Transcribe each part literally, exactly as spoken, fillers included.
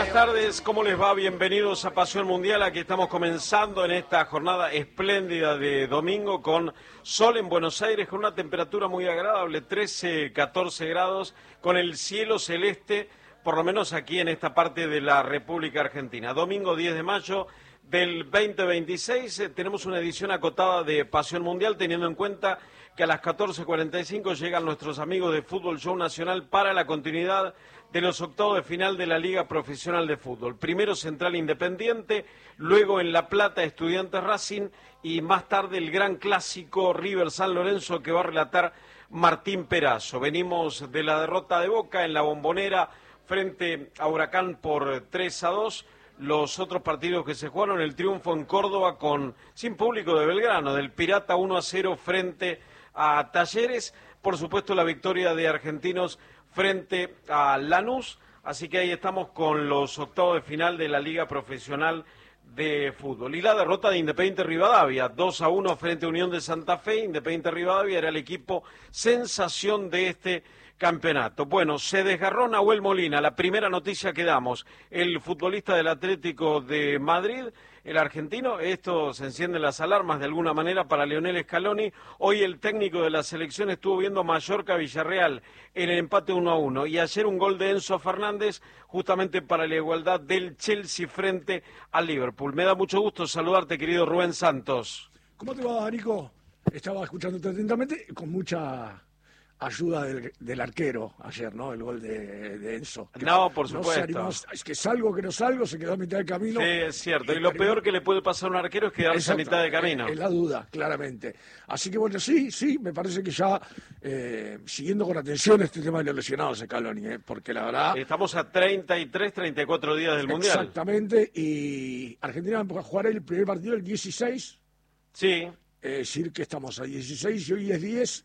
buenas tardes, ¿cómo les va? Bienvenidos a Pasión Mundial. Aquí estamos comenzando en esta jornada espléndida de domingo con sol en Buenos Aires, con una temperatura muy agradable, trece, catorce grados, con el cielo celeste, por lo menos aquí en esta parte de la República Argentina. Domingo diez de mayo del veinte veintiséis, eh, tenemos una edición acotada de Pasión Mundial, teniendo en cuenta que a las catorce cuarenta y cinco llegan nuestros amigos de Fútbol Show Nacional para la continuidad de los octavos de final de la Liga Profesional de Fútbol. Primero Central Independiente, luego en La Plata Estudiantes Racing y más tarde el gran clásico River San Lorenzo que va a relatar Martín Perazo. Venimos de la derrota de Boca en la Bombonera frente a Huracán por tres a dos. Los otros partidos que se jugaron, el triunfo en Córdoba con sin público de Belgrano, del Pirata uno a cero frente a Talleres, por supuesto la victoria de Argentinos frente a Lanús, así que ahí estamos con los octavos de final de la Liga Profesional de Fútbol. Y la derrota de Independiente Rivadavia, dos a uno frente a Unión de Santa Fe. Independiente Rivadavia era el equipo sensación de este campeonato. Bueno, se desgarró Nahuel Molina, la primera noticia que damos, el futbolista del Atlético de Madrid, el argentino. Esto se encienden las alarmas de alguna manera para Lionel Scaloni. Hoy el técnico de la selección estuvo viendo Mallorca-Villarreal en el empate uno a uno y ayer un gol de Enzo Fernández justamente para la igualdad del Chelsea frente al Liverpool. Me da mucho gusto saludarte, querido Rubén Santos. ¿Cómo te va, Nico? Estaba escuchándote atentamente con mucha ayuda del, del arquero ayer, ¿no? El gol de, de Enzo. No, por no supuesto. Animó, es que salgo, que no salgo, se quedó a mitad de camino. Sí, es cierto. Y lo peor que le puede pasar a un arquero es quedarse Exacto, a mitad de camino. Es la duda, claramente. Así que bueno, sí, sí, me parece que ya, eh, siguiendo con atención este tema de los lesionados, Scaloni, ¿eh? Porque la verdad... Estamos a treinta y tres, treinta y cuatro días del Mundial. Exactamente, y Argentina va a jugar el primer partido el dieciséis. Sí. Es decir, que estamos a dieciséis y hoy es diez...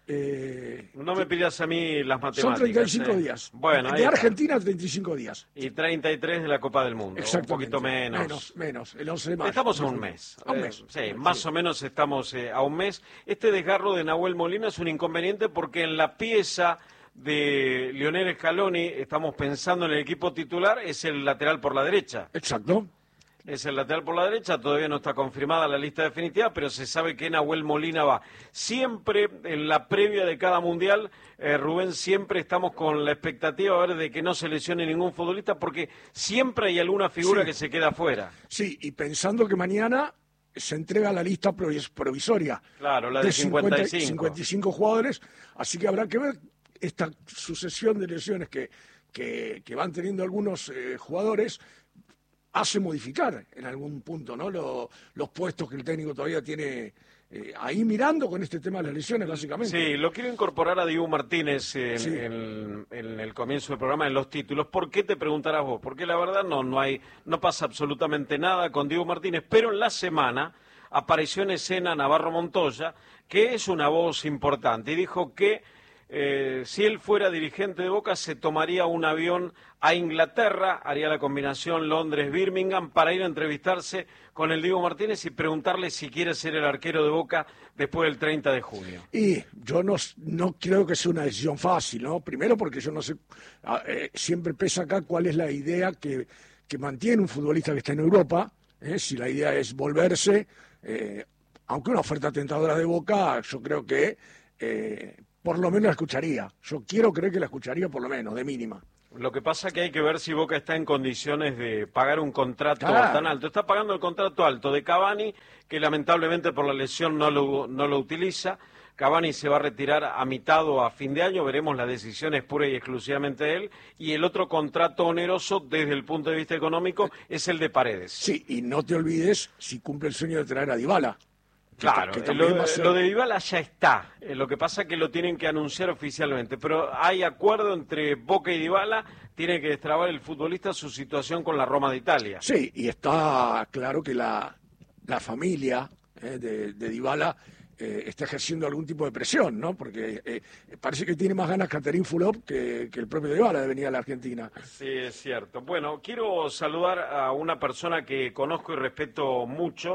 Eh, no me pidas a mí las matemáticas. Son treinta y cinco eh. días. Bueno, de Argentina treinta y cinco días. Y treinta y tres de la Copa del Mundo. Un poquito menos. Menos, menos. El once de mayo. Estamos a un mes. A un mes. Eh, sí, sí, más o menos estamos eh, a un mes. Este desgarro de Nahuel Molina es un inconveniente porque en la pieza de Lionel Scaloni, estamos pensando en el equipo titular, es el lateral por la derecha. Exacto. Es el lateral por la derecha, todavía no está confirmada la lista definitiva, pero se sabe que Nahuel Molina va. Siempre en la previa de cada mundial, eh, Rubén, siempre estamos con la expectativa a ver de que no se lesione ningún futbolista, porque siempre hay alguna figura sí. que se queda fuera. Sí, y pensando que mañana se entrega la lista provisoria. Claro, la de, de cincuenta y cinco. cincuenta y cinco jugadores, así que habrá que ver esta sucesión de lesiones que, que, que van teniendo algunos eh, jugadores. Hace modificar en algún punto, ¿no? Lo, los puestos que el técnico todavía tiene eh, ahí mirando con este tema de las lesiones, básicamente. Sí, lo quiero incorporar a Diego Martínez en, sí. en, en el comienzo del programa, en los títulos. ¿Por qué te preguntarás vos? Porque la verdad no, no hay, no pasa absolutamente nada con Diego Martínez, pero en la semana apareció en escena Navarro Montoya, que es una voz importante, y dijo que Eh, si él fuera dirigente de Boca, se tomaría un avión a Inglaterra, haría la combinación Londres-Birmingham para ir a entrevistarse con el Diego Martínez y preguntarle si quiere ser el arquero de Boca después del treinta de junio. Y yo no, no creo que sea una decisión fácil, ¿no? Primero porque yo no sé, eh, siempre pesa acá cuál es la idea que, que mantiene un futbolista que está en Europa, ¿eh? Si la idea es volverse, eh, aunque una oferta tentadora de Boca, yo creo que... Eh, por lo menos la escucharía. Yo quiero creer que la escucharía por lo menos, de mínima. Lo que pasa es que hay que ver si Boca está en condiciones de pagar un contrato claro. tan alto. Está pagando el contrato alto de Cavani, que lamentablemente por la lesión no lo, no lo utiliza. Cavani se va a retirar a mitad o a fin de año, veremos, la decisión es pura y exclusivamente de él. Y el otro contrato oneroso desde el punto de vista económico es el de Paredes. Sí, y no te olvides si cumple el sueño de traer a Dybala. Claro, que, que lo, ser... lo de Dybala ya está, eh, lo que pasa es que lo tienen que anunciar oficialmente, pero hay acuerdo entre Boca y Dybala, tiene que destrabar el futbolista su situación con la Roma de Italia. Sí, y está claro que la, la familia eh, de, de Dybala eh, está ejerciendo algún tipo de presión, ¿no? Porque eh, parece que tiene más ganas Catherine Fulop que, que el propio Dybala de venir a la Argentina. Sí, es cierto. Bueno, quiero saludar a una persona que conozco y respeto mucho,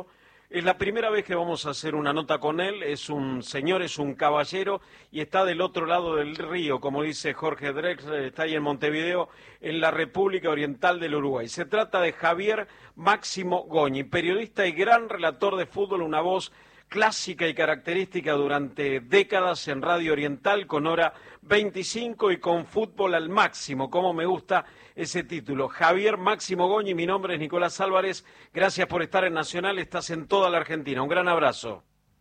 Es la primera vez que vamos a hacer una nota con él, es un señor, es un caballero y está del otro lado del río, como dice Jorge Drexler, está ahí en Montevideo, en la República Oriental del Uruguay. Se trata de Javier Máximo Goñi, periodista y gran relator de fútbol, una voz clásica y característica durante décadas en Radio Oriental con Hora veinticinco y con Fútbol al Máximo. Como me gusta ese título. Javier Máximo Goñi, mi nombre es Nicolás Álvarez. Gracias por estar en Nacional, estás en toda la Argentina. Un gran abrazo.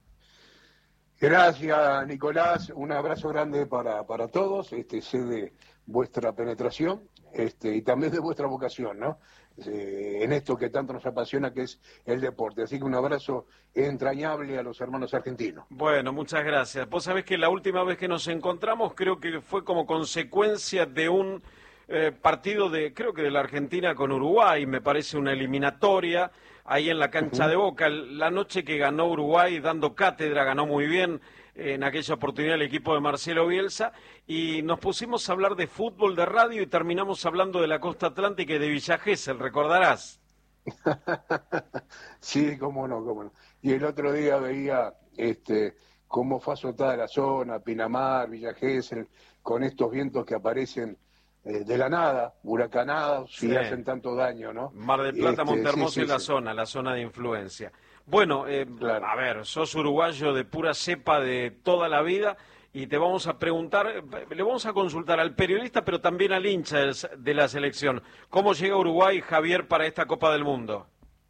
Gracias, Nicolás. Un abrazo grande para, para todos. Este, sé de vuestra penetración este, y también de vuestra vocación, ¿no? Eh, en esto que tanto nos apasiona, que es el deporte. Así que un abrazo entrañable a los hermanos argentinos. Bueno, muchas gracias. Vos sabés que la última vez que nos encontramos creo que fue como consecuencia de un eh, partido de, creo que de la Argentina con Uruguay, me parece una eliminatoria, ahí en la cancha uh-huh. de Boca, la noche que ganó Uruguay dando cátedra, ganó muy bien en aquella oportunidad el equipo de Marcelo Bielsa, y nos pusimos a hablar de fútbol, de radio, y terminamos hablando de la costa atlántica y de Villa Gesell, recordarás. Sí, cómo no, cómo no. Y el otro día veía este cómo fue azotada la zona, Pinamar, Villa Gesell, con estos vientos que aparecen eh, de la nada, huracanados, sí. y hacen tanto daño, ¿no? Mar del Plata, este, Montehermoso sí, sí, y la sí. zona, la zona de influencia. Bueno, eh, claro. a ver, sos uruguayo de pura cepa de toda la vida y te vamos a preguntar, le vamos a consultar al periodista, pero también al hincha de la selección. ¿Cómo llega Uruguay, Javier, para esta Copa del Mundo?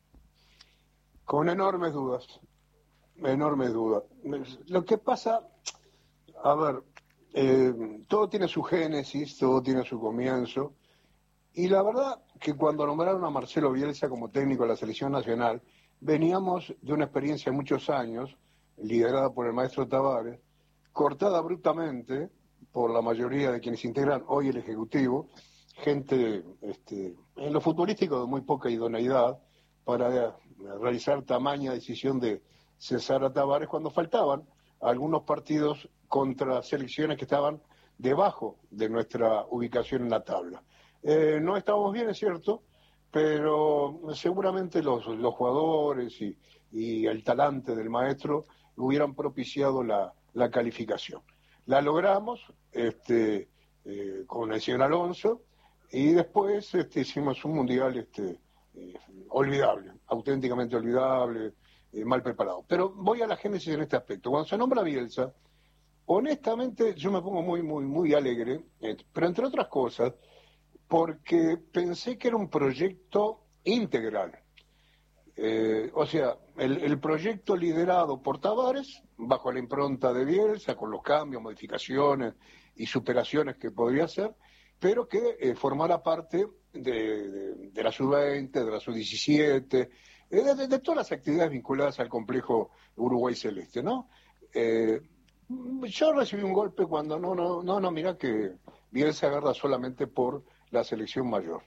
Con enormes dudas, enormes dudas. Lo que pasa, a ver, eh, todo tiene su génesis, todo tiene su comienzo, y la verdad que cuando nombraron a Marcelo Bielsa como técnico de la selección nacional, veníamos de una experiencia de muchos años, liderada por el maestro Tavares, cortada abruptamente por la mayoría de quienes integran hoy el Ejecutivo, gente este, en lo futbolístico de muy poca idoneidad para realizar tamaña decisión de cesar a Tavares cuando faltaban algunos partidos contra selecciones que estaban debajo de nuestra ubicación en la tabla. Eh, no estábamos bien, es cierto, pero seguramente los, los jugadores y, y el talante del maestro hubieran propiciado la, la calificación. La logramos este, eh, con el señor Alonso y después este, hicimos un mundial este, eh, olvidable, auténticamente olvidable, eh, mal preparado. Pero voy a la génesis en este aspecto. Cuando se nombra Bielsa, honestamente yo me pongo muy, muy, muy alegre, eh, pero entre otras cosas, porque pensé que era un proyecto integral. Eh, o sea, el, el proyecto liderado por Tavares, bajo la impronta de Bielsa, con los cambios, modificaciones y superaciones que podría hacer, pero que eh, formara parte de, de, de la sub veinte, de la sub diecisiete, eh, de, de, de todas las actividades vinculadas al complejo Uruguay Celeste, ¿no? Eh, yo recibí un golpe cuando, no, no, no, no, mira que Bielsa agarra solamente por la selección mayor.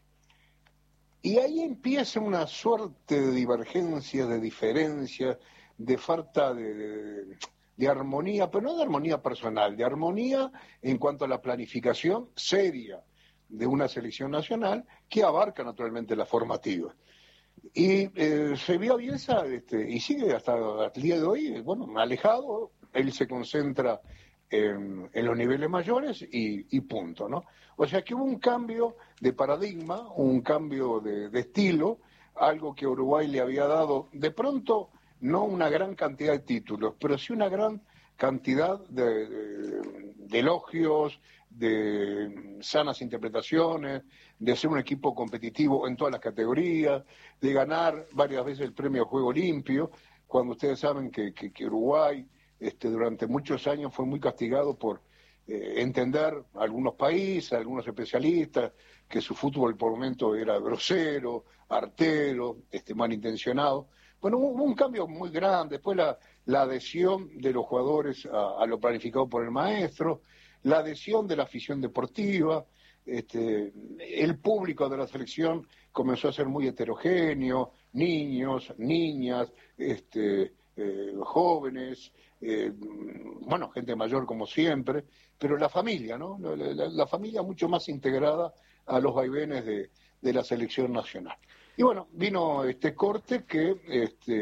Y ahí empieza una suerte de divergencia, de diferencia, de falta de, de, de armonía, pero no de armonía personal, de armonía en cuanto a la planificación seria de una selección nacional que abarca naturalmente la formativa. Y eh, se vio a Bielsa, este, y sigue hasta el día de hoy, bueno, alejado, él se concentra En, en los niveles mayores y, y punto, ¿no? O sea que hubo un cambio de paradigma, un cambio de, de estilo, algo que Uruguay le había dado, de pronto, no una gran cantidad de títulos, pero sí una gran cantidad de, de, de elogios, de sanas interpretaciones, de ser un equipo competitivo en todas las categorías, de ganar varias veces el premio Juego Limpio, cuando ustedes saben que, que, que Uruguay Este, durante muchos años fue muy castigado por eh, entender a algunos países, a algunos especialistas, que su fútbol por momento era grosero, artero, este, malintencionado. Bueno, hubo un cambio muy grande, después la, la adhesión de los jugadores a, a lo planificado por el maestro, la adhesión de la afición deportiva, este, el público de la selección comenzó a ser muy heterogéneo, niños, niñas, este, eh, jóvenes, Eh, bueno, gente mayor como siempre, pero la familia, ¿no? La, la, la familia mucho más integrada a los vaivenes de, de la selección nacional. Y bueno, vino este corte que este,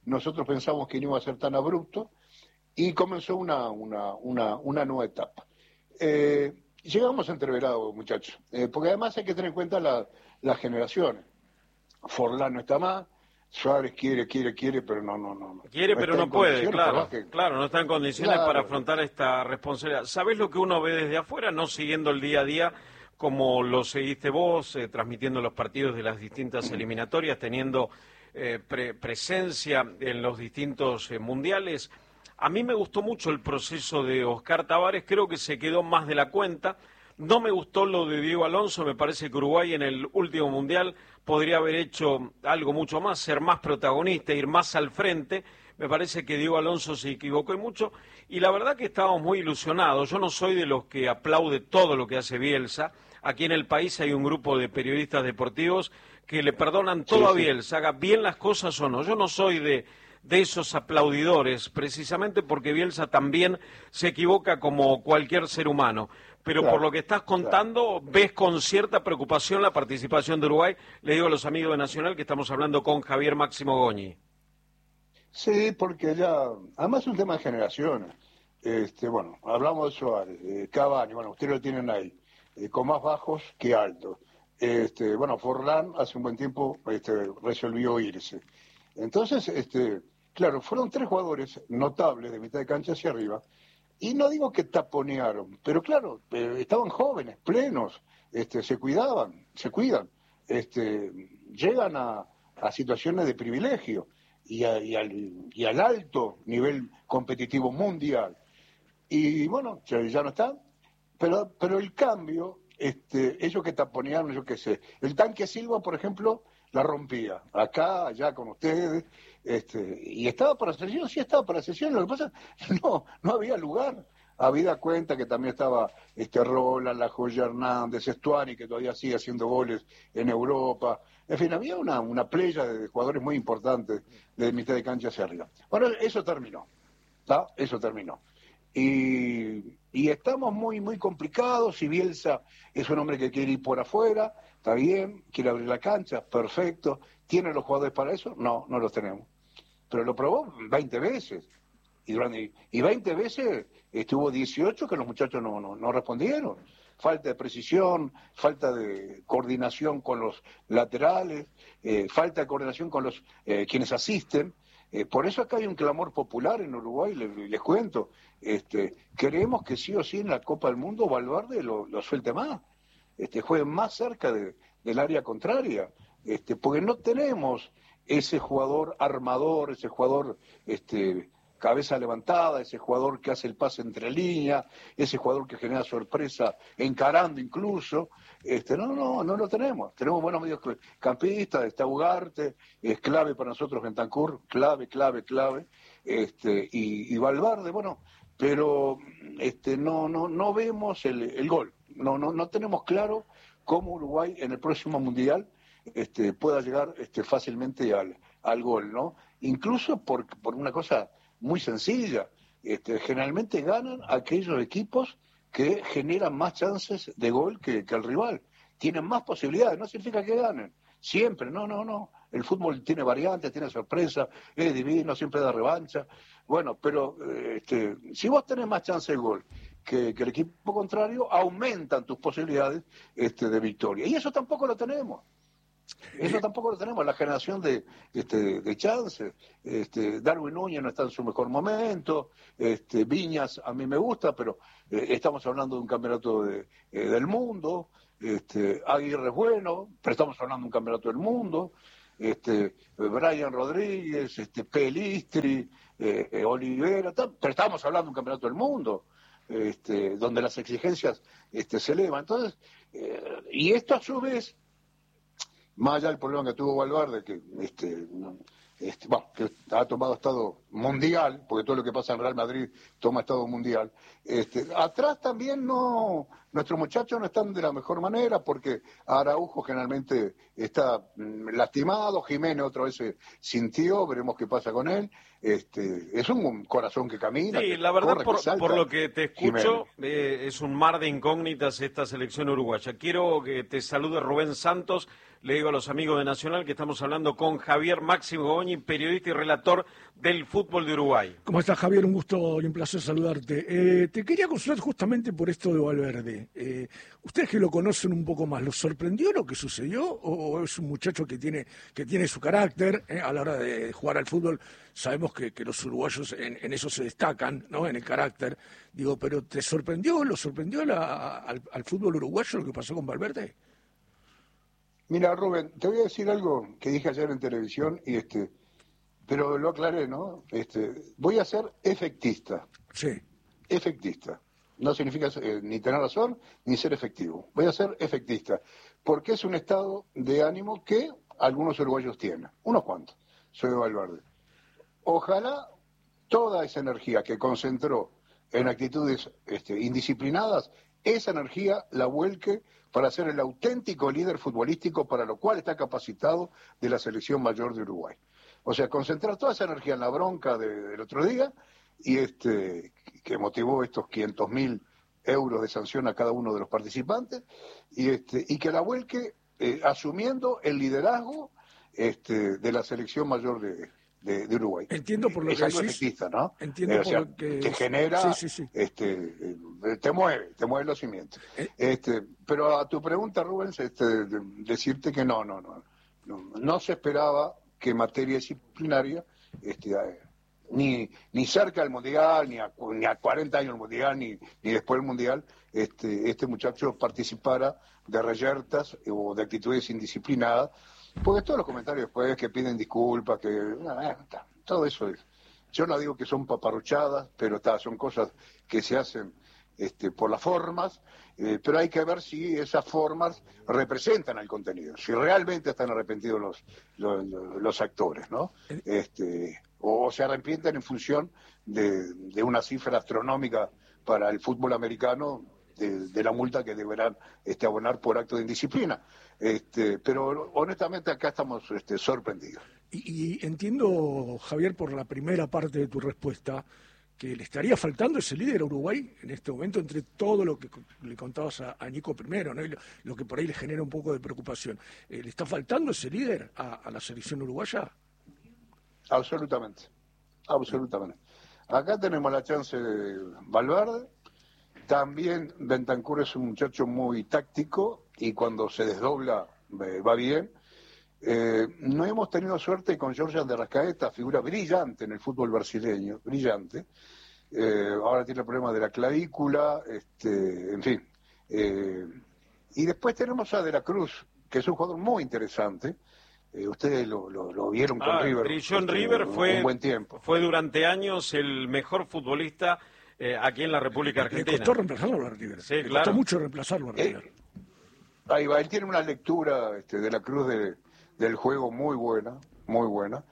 nosotros pensamos que no iba a ser tan abrupto, y comenzó una, una, una, una nueva etapa. Eh, llegamos entreverados, muchachos, eh, porque además hay que tener en cuenta la, las generaciones. Forlán no está más, Suárez quiere, quiere, quiere, pero no, no, no. no quiere, no pero no puede, claro. Que... Claro, no está en condiciones claro. para afrontar esta responsabilidad. ¿Sabés lo que uno ve desde afuera, no siguiendo el día a día, como lo seguiste vos, eh, transmitiendo los partidos de las distintas eliminatorias, teniendo eh, pre presencia en los distintos eh, mundiales? A mí me gustó mucho el proceso de Oscar Tabárez, creo que se quedó más de la cuenta. No me gustó lo de Diego Alonso, me parece que Uruguay en el último mundial podría haber hecho algo mucho más, ser más protagonista, ir más al frente. Me parece que Diego Alonso se equivocó y mucho, y la verdad que estábamos muy ilusionados. Yo no soy de los que aplaude todo lo que hace Bielsa. Aquí en el país hay un grupo de periodistas deportivos que le perdonan todo a Bielsa, haga bien las cosas o no. Yo no soy de... de esos aplaudidores, precisamente porque Bielsa también se equivoca como cualquier ser humano. Pero claro, por lo que estás contando, claro, ves con cierta preocupación la participación de Uruguay. Le digo a los amigos de Nacional que estamos hablando con Javier Máximo Goñi. Sí, porque ya, además es un tema de generaciones. Este, bueno, hablamos de Suárez, eh, Cavani, bueno, ustedes lo tienen ahí, eh, con más bajos que altos. Este, bueno, Forlán hace un buen tiempo este, resolvió irse. Entonces, este, claro, fueron tres jugadores notables de mitad de cancha hacia arriba, y no digo que taponearon, pero claro, eh, estaban jóvenes, plenos, este, se cuidaban, se cuidan, este, llegan a, a situaciones de privilegio y, a, y, al, y al alto nivel competitivo mundial. Y bueno, ya, ya no están, pero, pero el cambio, este, ellos que taponearon, yo qué sé, el Tanque Silva, por ejemplo, la rompía, acá, allá con ustedes, este, y estaba para sesión, sí estaba para sesión, lo que pasa, no, no había lugar. Habida cuenta que también estaba este Roland, La Joya Hernández, Estuani, que todavía sigue haciendo goles en Europa. En fin, había una, una playa de jugadores muy importantes de mitad de cancha hacia arriba. Bueno, eso terminó, ¿tá? Eso terminó. Y, y estamos muy, muy complicados. Si Bielsa es un hombre que quiere ir por afuera, está bien, quiere abrir la cancha, perfecto. ¿Tiene los jugadores para eso? No, no los tenemos. Pero lo probó veinte veces. Y, durante, y veinte veces estuvo dieciocho que los muchachos no, no, no respondieron. Falta de precisión, falta de coordinación con los laterales, eh, falta de coordinación con los eh, quienes asisten. Eh, por eso acá hay un clamor popular en Uruguay, les, les cuento. Este, queremos que sí o sí en la Copa del Mundo Valverde lo, lo suelte más, este, juegue más cerca de, del área contraria, este, porque no tenemos ese jugador armador, ese jugador este, cabeza levantada, ese jugador que hace el pase entre líneas, ese jugador que genera sorpresa encarando incluso. Este, no, no, no lo tenemos. Tenemos buenos mediocampistas, está Ugarte, es clave para nosotros Bentancur, clave, clave, clave, este, y, y Valverde, bueno, pero este, no, no, no vemos el, el gol, no, no, no tenemos claro cómo Uruguay en el próximo Mundial este, pueda llegar este, fácilmente al, al gol, ¿no? Incluso por, por una cosa muy sencilla, este, generalmente ganan aquellos equipos que generan más chances de gol que, que el rival, tienen más posibilidades, no significa que ganen, siempre, no, no, no, el fútbol tiene variantes, tiene sorpresa, es divino, siempre da revancha, bueno, pero este, si vos tenés más chance de gol que, que el equipo contrario, aumentan tus posibilidades este, de victoria, y eso tampoco lo tenemos. Eso tampoco lo tenemos, la generación de, este, de chances. Este, Darwin Núñez no está en su mejor momento, este, Viñas a mí me gusta, pero eh, estamos hablando de un campeonato de, eh, del mundo, este, Aguirre es bueno, pero estamos hablando de un campeonato del mundo, este, Brian Rodríguez, este, Pelistri, eh, eh, Olivera, pero estamos hablando de un campeonato del mundo, este, donde las exigencias este, se elevan. Entonces, eh, y esto a su vez, más allá del problema que tuvo Valverde, que este, este, bueno, que ha tomado estado mundial, porque todo lo que pasa en Real Madrid toma estado mundial, este, atrás también no, nuestros muchachos no están de la mejor manera porque Araujo generalmente está mm, lastimado, Jiménez otra vez se sintió, veremos qué pasa con él. Este, es un corazón que camina. Sí, que la verdad, corre, por, que salta, por lo que te escucho, Jiménez. eh, es un mar de incógnitas esta selección uruguaya. Quiero que te salude Rubén Santos. Le digo a los amigos de Nacional que estamos hablando con Javier Máximo Goñi, periodista y relator del fútbol de Uruguay. ¿Cómo estás, Javier? Un gusto y un placer saludarte. Eh, te quería consultar justamente por esto de Valverde. Eh, ustedes que lo conocen un poco más, ¿los sorprendió lo que sucedió? ¿O, o es un muchacho que tiene, que tiene su carácter eh, a la hora de jugar al fútbol? Sabemos que, que los uruguayos en, en eso se destacan, ¿no? En el carácter. Digo, ¿pero te sorprendió, lo sorprendió la, al, al fútbol uruguayo lo que pasó con Valverde? Mira, Rubén, te voy a decir algo que dije ayer en televisión, y este, pero lo aclaré, ¿no? Este, voy a ser efectista. Sí. Efectista. No significa eh, ni tener razón ni ser efectivo. Voy a ser efectista, porque es un estado de ánimo que algunos uruguayos tienen, unos cuantos. Soy Valverde. Ojalá toda esa energía que concentró en actitudes este, indisciplinadas, esa energía la vuelque para ser el auténtico líder futbolístico para lo cual está capacitado de la selección mayor de Uruguay. O sea, concentrar toda esa energía en la bronca de, del otro día y este que motivó estos quinientos mil euros de sanción a cada uno de los participantes y este y que la vuelque eh, asumiendo el liderazgo este, de la selección mayor de, de, de Uruguay. Entiendo por lo es que algo decís. efectista, ¿no? Entiendo Eh, o por sea, lo que te genera, sí, sí, sí. este, eh, te mueve, te mueve los cimientos. Eh. Este, pero a tu pregunta, Rubens, este, de- decirte que no, no, no, no, no se esperaba que en materia disciplinaria, este, eh, ni, ni cerca del Mundial, ni a, cu- ni a cuarenta años del Mundial, ni, ni después del Mundial, este, este muchacho participara de reyertas o de actitudes indisciplinadas, porque todos los comentarios después que piden disculpas, que ah, está, todo eso es. Yo no digo que son paparruchadas, pero está, son cosas que se hacen este, por las formas, eh, pero hay que ver si esas formas representan el contenido, si realmente están arrepentidos los, los, los actores, ¿no? Este, o se arrepienten en función de, de una cifra astronómica para el fútbol americano de, de la multa que deberán este, abonar por acto de indisciplina. Este, pero honestamente acá estamos este, sorprendidos. Y, y entiendo, Javier, por la primera parte de tu respuesta, que le estaría faltando ese líder a Uruguay en este momento entre todo lo que co- le contabas a, a Nico primero, ¿no? Y lo, lo que por ahí le genera un poco de preocupación. Eh, ¿Le está faltando ese líder a, a la selección uruguaya? Absolutamente, absolutamente. Acá tenemos la chance de Valverde, también Bentancur es un muchacho muy táctico y cuando se desdobla eh, va bien. Eh, no hemos tenido suerte con Jorge de Arrascaeta, figura brillante en el fútbol brasileño, brillante. Eh, ahora tiene el problema de la clavícula, este, en fin. Eh, y después tenemos a De la Cruz, que es un jugador muy interesante. Eh, ustedes lo, lo, lo vieron con Ah, River. brilló en este, River, un, fue, un buen tiempo. fue durante años el mejor futbolista eh, aquí en la República Le Argentina. costó reemplazarlo a River. Sí, Le claro. costó mucho reemplazarlo a River. Eh, ahí va, él tiene una lectura este, de la Cruz de, del juego muy buena, muy buena.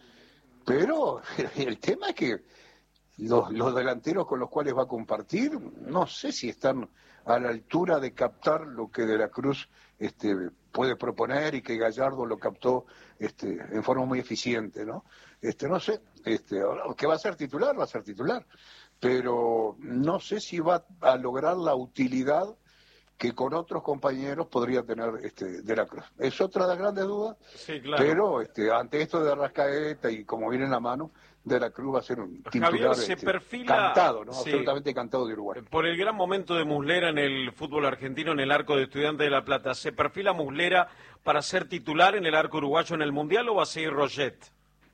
Pero el tema es que los, los delanteros con los cuales va a compartir, no sé si están a la altura de captar lo que De la Cruz este, puede proponer y que Gallardo lo captó este, en forma muy eficiente, ¿no? Este, no sé, este, que va a ser titular, va a ser titular, pero no sé si va a lograr la utilidad que con otros compañeros podría tener este, De la Cruz. Es otra de las grandes dudas, Sí, claro. pero este, ante esto de Arrascaeta y como viene en la mano, De la Cruz va a ser un titular Javier, se este, perfila- cantado, ¿no? sí. Absolutamente cantado de Uruguay. Por el gran momento de Muslera en el fútbol argentino, en el arco de Estudiantes de La Plata, ¿se perfila Muslera para ser titular en el arco uruguayo en el Mundial o va a seguir Roget?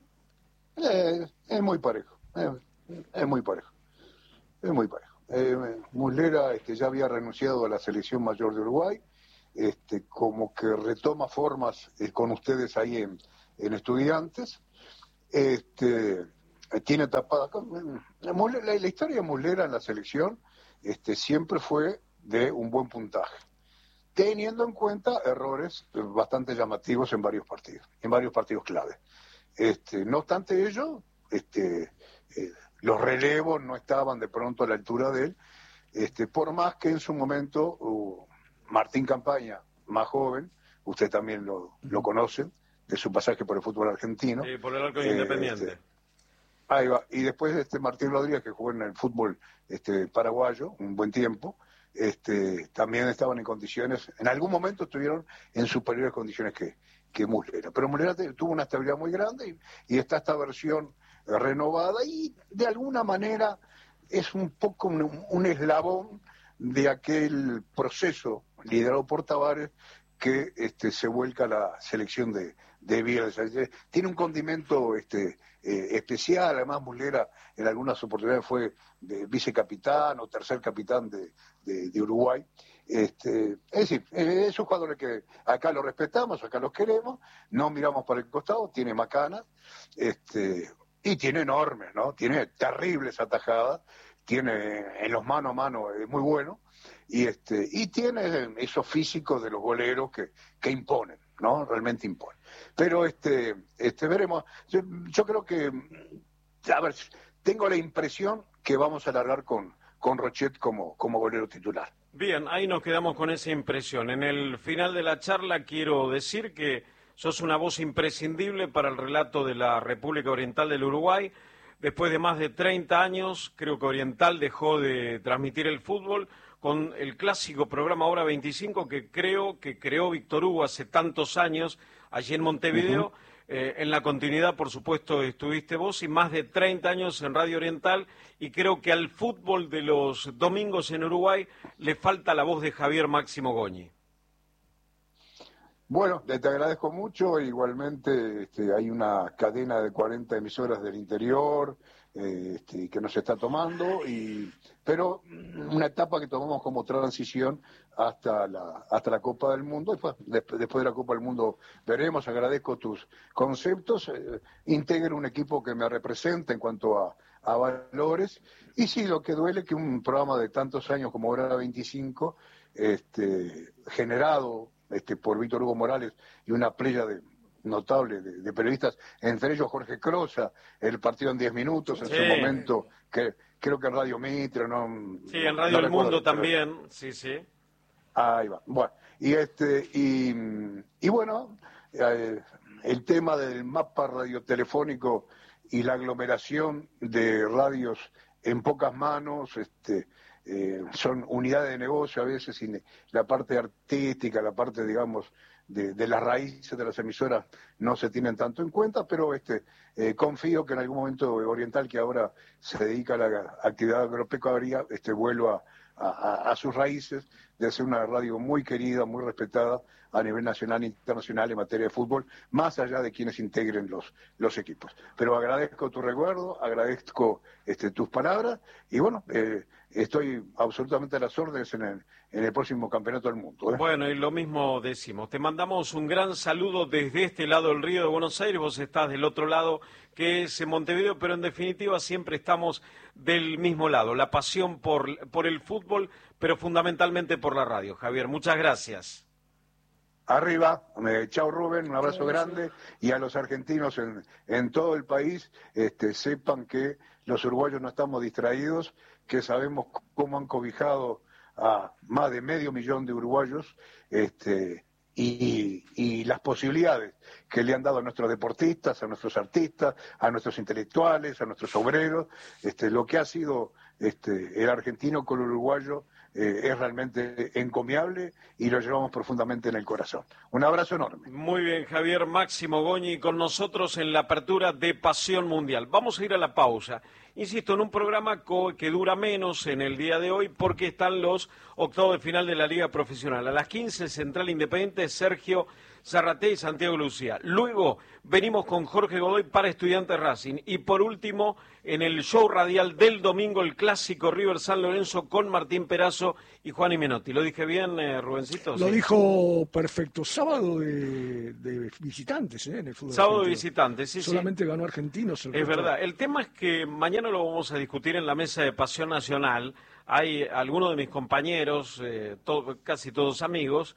Eh, es muy parejo, eh, es muy parejo, es muy parejo. Eh, Muslera este, ya había renunciado a la selección mayor de Uruguay, este, como que retoma formas eh, con ustedes ahí en, en Estudiantes. Este, eh, tiene tapada. La, la, la historia de Muslera en la selección este, siempre fue de un buen puntaje, teniendo en cuenta errores bastante llamativos en varios partidos, en varios partidos clave. Este, no obstante ello, este, eh, los relevos no estaban de pronto a la altura de él, este, por más que en su momento uh, Martín Campaña, más joven, usted también lo, lo conocen, de su pasaje por el fútbol argentino. Sí, por el arco de eh, Independiente. Este, ahí va. Y después este Martín Rodríguez, que jugó en el fútbol este, paraguayo un buen tiempo, este, también estaban en condiciones, en algún momento estuvieron en superiores condiciones que, que Muslera. Pero Muslera tuvo una estabilidad muy grande y, y está esta versión eh, renovada y de alguna manera es un poco un, un eslabón de aquel proceso liderado por Tavares que este, se vuelca a la selección de, de Bielsa. Tiene un condimento este, eh, especial, además Muslera en algunas oportunidades fue de vicecapitán o tercer capitán de, de, de Uruguay. Este, es decir, eh, esos jugadores que acá los respetamos, acá los queremos, no miramos para el costado, tiene macanas, este, y tiene enormes, ¿no? Tiene terribles atajadas, tiene en los mano a mano, es muy bueno, y este y tiene esos físicos de los goleros que, que imponen, ¿no? Realmente imponen. Pero este este veremos. Yo, yo creo que, a ver, tengo la impresión que vamos a largar con, con Rochet como, como golero titular. Bien, ahí nos quedamos con esa impresión. En el final de la charla quiero decir que sos una voz imprescindible para el relato de la República Oriental del Uruguay. Después de más de treinta años, creo que Oriental dejó de transmitir el fútbol con el clásico programa Hora veinticinco que creo que creó Víctor Hugo hace tantos años allí en Montevideo. Uh-huh. Eh, en la continuidad, por supuesto, estuviste vos y más de treinta años en Radio Oriental y creo que al fútbol de los domingos en Uruguay le falta la voz de Javier Máximo Goñi. Bueno, te agradezco mucho. Igualmente este, hay una cadena de cuarenta emisoras del interior eh, este, que nos está tomando, y pero una etapa que tomamos como transición hasta la hasta la Copa del Mundo. Después, después de la Copa del Mundo veremos. Agradezco tus conceptos. Eh, integro un equipo que me representa en cuanto a, a valores. Y sí, lo que duele es que un programa de tantos años como Hora veinticinco, este, generado Este, por Víctor Hugo Morales y una playa de, notable de, de periodistas, entre ellos Jorge Crosa, el partido en diez minutos, en sí. Su momento, que creo que en Radio Mitre, no. Sí, en Radio no El Mundo también, pero... sí, sí. Ahí va. Bueno, y este, y, y bueno, eh, el tema del mapa radiotelefónico y la aglomeración de radios en pocas manos, este. Eh, son unidades de negocio a veces, y la parte artística, la parte, digamos, de, de las raíces de las emisoras no se tienen tanto en cuenta, pero este eh, confío que en algún momento Oriental, que ahora se dedica a la actividad agropecuaria, este, vuelva a, a, a sus raíces de ser una radio muy querida, muy respetada a nivel nacional e internacional en materia de fútbol, más allá de quienes integren los, los equipos. Pero agradezco tu recuerdo, agradezco este, tus palabras, y bueno, eh, estoy absolutamente a las órdenes en el, en el próximo campeonato del mundo. ¿eh? Bueno, y lo mismo decimos. Te mandamos un gran saludo desde este lado del Río de Buenos Aires. Vos estás del otro lado, que es en Montevideo, pero en definitiva siempre estamos del mismo lado. La pasión por, por el fútbol, pero fundamentalmente por la radio. Javier, muchas gracias. Arriba, eh, chao Rubén, un abrazo grande, y a los argentinos en, en todo el país, este, sepan que los uruguayos no estamos distraídos, que sabemos cómo han cobijado a más de medio millón de uruguayos, este, y, y las posibilidades que le han dado a nuestros deportistas, a nuestros artistas, a nuestros intelectuales, a nuestros obreros. Este, lo que ha sido este, el argentino con el uruguayo eh, es realmente encomiable y lo llevamos profundamente en el corazón. Un abrazo enorme. Muy bien, Javier Máximo Goñi con nosotros en la apertura de Pasión Mundial. Vamos a ir a la pausa. Insisto, en un programa que dura menos en el día de hoy porque están los octavos de final de la Liga Profesional. A las quince, Central Independiente, Sergio Zarraté y Santiago Lucía. Luego venimos con Jorge Godoy para Estudiantes Racing. Y por último, en el show radial del domingo, el clásico River San Lorenzo con Martín Perazo y Juan Menotti. ¿Lo dije bien, eh, Rubencito? Lo sí. dijo perfecto. Sábado de, de visitantes, ¿eh? En el fútbol. Sábado de visitantes, sí, Solamente sí. ganó Argentinos. El es resto... verdad. El tema es que mañana lo vamos a discutir en la mesa de Pasión Nacional. Hay algunos de mis compañeros, eh, todo, casi todos amigos,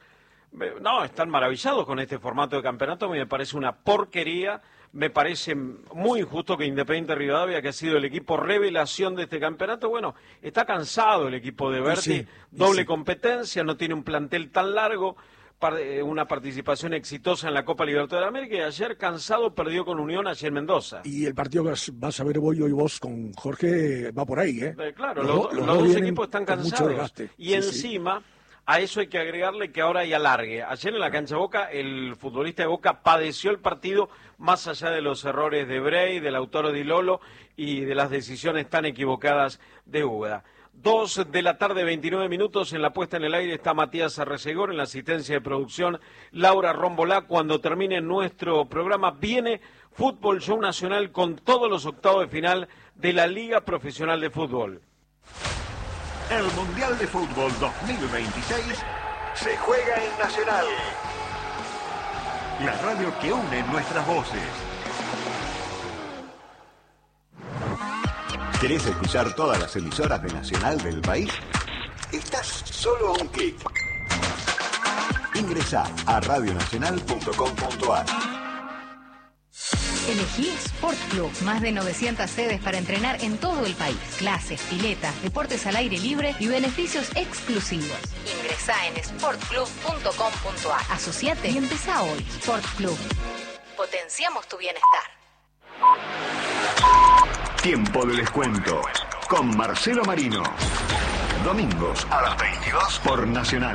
No, están maravillados con este formato de campeonato, a mí me parece una porquería. Me parece muy injusto que Independiente Rivadavia, que ha sido el equipo revelación de este campeonato, bueno, está cansado el equipo de Berti, sí, doble sí. competencia, no tiene un plantel tan largo, una participación exitosa en la Copa Libertadores de América, y ayer cansado perdió con Unión ayer en Mendoza. Y el partido que vas a ver hoy, hoy vos con Jorge va por ahí, ¿eh? eh claro, los, los, los, los dos equipos están cansados. Y sí, encima... Sí. A eso hay que agregarle que ahora hay alargue. Ayer en la cancha Boca, el futbolista de Boca padeció el partido más allá de los errores de Bray, del autor Di Lolo y de las decisiones tan equivocadas de Úbeda. Dos de la tarde, veintinueve minutos, en la puesta en el aire está Matías Arrecegor, en la asistencia de producción Laura Rombolá. Cuando termine nuestro programa viene Fútbol Show Nacional con todos los octavos de final de la Liga Profesional de Fútbol. El Mundial de Fútbol dos mil veintiséis se juega en Nacional. La radio que une nuestras voces. ¿Querés escuchar todas las emisoras de Nacional del país? Estás solo a un clic. Ingresá a radio nacional punto com punto a r. Elegí Sport Club, más de novecientas sedes para entrenar en todo el país. Clases, piletas, deportes al aire libre y beneficios exclusivos. Ingresá en sport club punto com punto a r. Asociate y empezá hoy. Sport Club. Potenciamos tu bienestar. Tiempo de descuento con Marcelo Marino. Domingos a las veintidós por Nacional.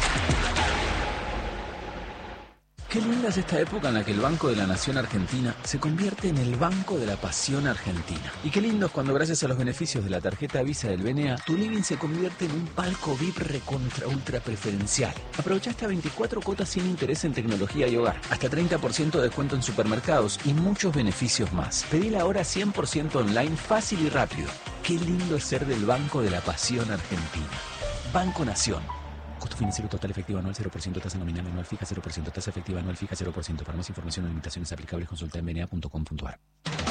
Qué linda es esta época en la que el Banco de la Nación Argentina se convierte en el Banco de la Pasión Argentina. Y qué lindo es cuando, gracias a los beneficios de la tarjeta Visa del B N A, tu living se convierte en un palco V I P recontra ultra preferencial. Aprovecha hasta veinticuatro cuotas sin interés en tecnología y hogar, hasta treinta por ciento de descuento en supermercados y muchos beneficios más. Pedila ahora cien por ciento online, fácil y rápido. Qué lindo es ser del Banco de la Pasión Argentina. Banco Nación. Costo financiero total efectivo anual cero por ciento, tasa nominal anual fija cero por ciento, tasa efectiva anual fija cero por ciento. Para más información o limitaciones aplicables, consulta en b n a punto com punto a r.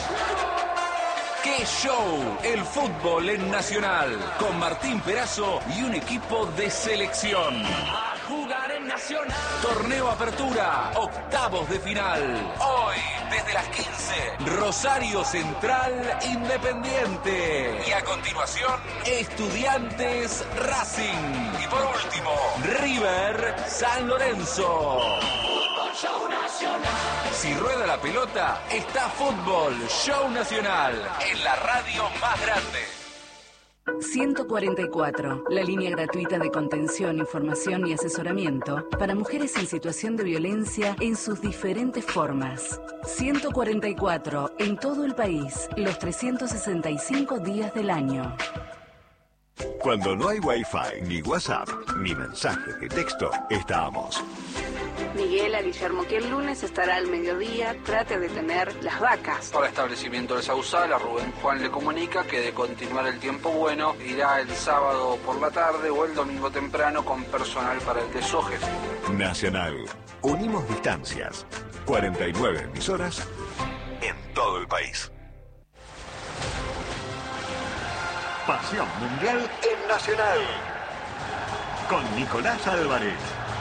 ¡Qué show! El fútbol en Nacional, con Martín Perazo y un equipo de selección. A jugar en Nacional. Torneo Apertura, octavos de final. Hoy, desde las quince, Rosario Central Independiente. Y a continuación, Estudiantes Racing. Y por último, River San Lorenzo. Fútbol Show Nacional. Si rueda la pelota, está Fútbol Show Nacional, en la radio más grande. ciento cuarenta y cuatro, la línea gratuita de contención, información y asesoramiento para mujeres en situación de violencia en sus diferentes formas. ciento cuarenta y cuatro, en todo el país, los trescientos sesenta y cinco días del año. Cuando no hay Wi-Fi, ni WhatsApp, ni mensajes de texto, estamos. Miguel a Guillermo que el lunes estará al mediodía, trate de tener las vacas. Para establecimiento de Sausal, a Rubén Juan le comunica que de continuar el tiempo bueno, irá el sábado por la tarde o el domingo temprano con personal para el desoje. Nacional. Unimos distancias. cuarenta y nueve emisoras en todo el país. Pasión Mundial en Nacional. Con Nicolás Álvarez.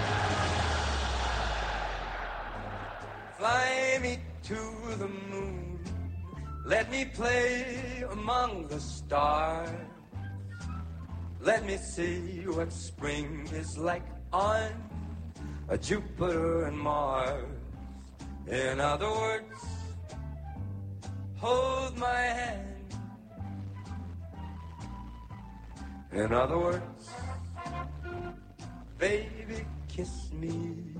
Fly me to the moon, let me play among the stars. Let me see what spring is like on a Jupiter and Mars. In other words, hold my hand. In other words, baby, kiss me.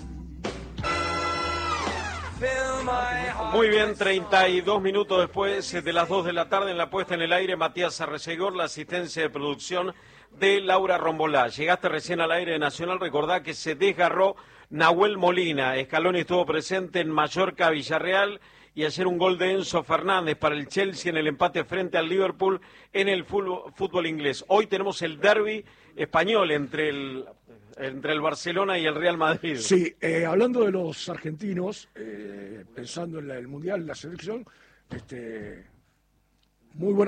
Muy bien, treinta y dos minutos después de las dos de la tarde en la puesta en el aire, Matías Arrecegor, la asistencia de producción de Laura Rombolá. Llegaste recién al aire de Nacional, recordá que se desgarró Nahuel Molina. Scaloni estuvo presente en Mallorca, Villarreal, y ayer un gol de Enzo Fernández para el Chelsea en el empate frente al Liverpool en el fútbol, fútbol inglés. Hoy tenemos el derbi español entre el... entre el Barcelona y el Real Madrid. Sí, eh, hablando de los argentinos, eh, pensando en la, el Mundial, la selección, este, muy buena.